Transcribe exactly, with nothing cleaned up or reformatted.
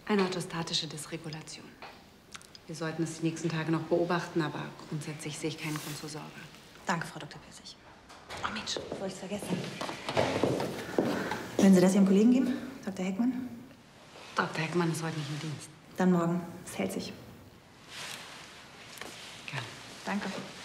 Eine orthostatische Dysregulation. Wir sollten es die nächsten Tage noch beobachten, aber grundsätzlich sehe ich keinen Grund zur Sorge. Danke, Frau Doktor Pissig. Oh Mensch, bevor ich es vergesse. Werden Sie das Ihrem Kollegen geben, Doktor Heckmann? Doktor Heckmann ist heute nicht im Dienst. Dann morgen. Es hält sich. Gerne. Danke.